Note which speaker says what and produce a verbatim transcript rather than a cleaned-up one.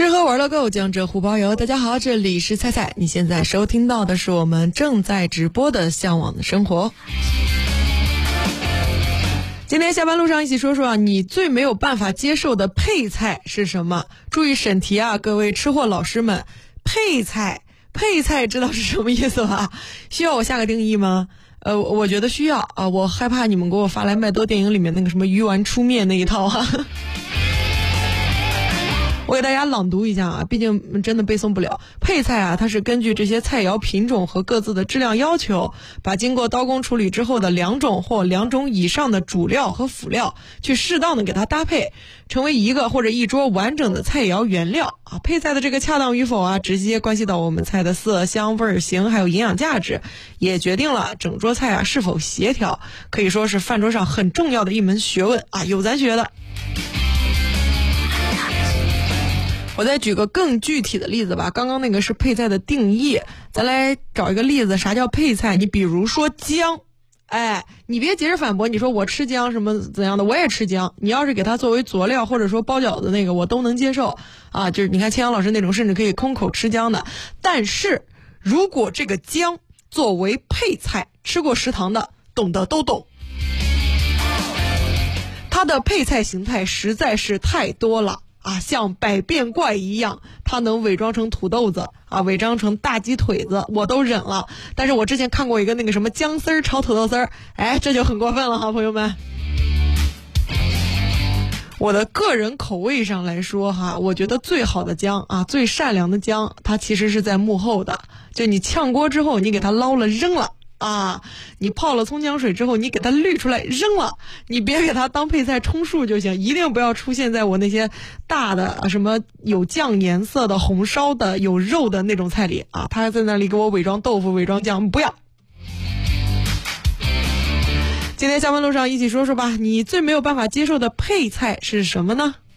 Speaker 1: 吃喝玩乐够，江浙沪包邮。大家好，这里是菜菜，你现在收听到的是我们正在直播的向往的生活。今天下班路上一起说说啊，你最没有办法接受的配菜是什么？注意审题啊，各位吃货老师们，配菜配菜知道是什么意思吧？需要我下个定义吗？呃，我觉得需要啊，我害怕你们给我发来麦兜电影里面那个什么鱼丸出面那一套哈、啊。我给大家朗读一下啊，毕竟真的背诵不了。配菜啊，它是根据这些菜肴品种和各自的质量要求，把经过刀工处理之后的两种或两种以上的主料和辅料，去适当的给它搭配，成为一个或者一桌完整的菜肴原料啊。配菜的这个恰当与否啊，直接关系到我们菜的色香味形，还有营养价值，也决定了整桌菜啊是否协调，可以说是饭桌上很重要的一门学问啊，有咱学的。我再举个更具体的例子吧，刚刚那个是配菜的定义，咱来找一个例子，啥叫配菜？你比如说姜，哎，你别急着反驳，你说我吃姜什么怎样的，我也吃姜，你要是给它作为佐料或者说包饺子那个我都能接受啊，就是你看千阳老师那种甚至可以空口吃姜的，但是如果这个姜作为配菜，吃过食堂的懂得都懂，它的配菜形态实在是太多了啊，像百变怪一样，它能伪装成土豆子啊，伪装成大鸡腿子，我都忍了。但是我之前看过一个那个什么姜丝儿炒土豆丝儿，哎，这就很过分了哈，朋友们。我的个人口味上来说哈，我觉得最好的姜啊，最善良的姜，它其实是在幕后的。就你炝锅之后，你给它捞了扔了。啊，你泡了葱姜水之后，你给它滤出来扔了，你别给它当配菜充数就行，一定不要出现在我那些大的什么有酱颜色的红烧的有肉的那种菜里啊，他还在那里给我伪装豆腐伪装酱，不要。今天下班路上一起说说吧，你最没有办法接受的配菜是什么呢？